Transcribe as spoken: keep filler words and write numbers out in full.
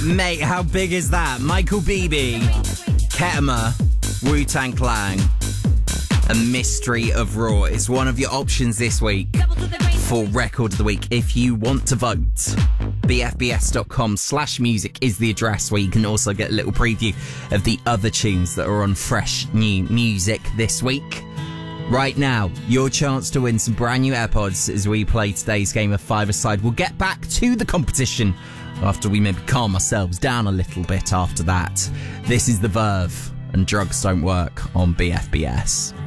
Mate, how big is that? Michael Bibi, Ketama, Wu-Tang Clan, and Mystery of Raw is one of your options this week for Record of the Week. If you want to vote, b f b s dot com slash music is the address where you can also get a little preview of the other tunes that are on fresh new music this week. Right now, your chance to win some brand new AirPods as we play today's game of five-a-side. We'll get back to the competition after we maybe calm ourselves down a little bit after that. This is The Verve and Drugs Don't Work on B F B S.